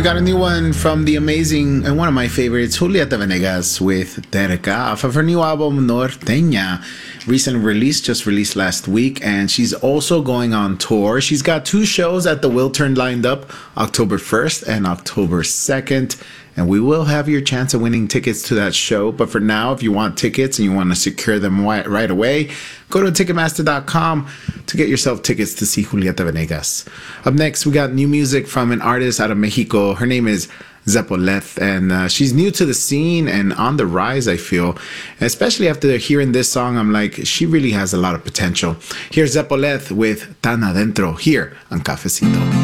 We got a new one from the amazing and one of my favorites, Julieta Venegas with Terca, off of her new album Norteña. Recent release, just released last week, and she's also going on tour. She's got 2 shows at the Wiltern lined up, October 1st and October 2nd. And we will have your chance of winning tickets to that show. But for now, if you want tickets and you want to secure them right away, go to Ticketmaster.com to get yourself tickets to see Julieta Venegas. Up next, we got new music from an artist out of Mexico. Her name is Zepoleth, and she's new to the scene and on the rise, I feel. Especially after hearing this song, I'm like, she really has a lot of potential. Here's Zepoleth with Tan Adentro here on Cafecito.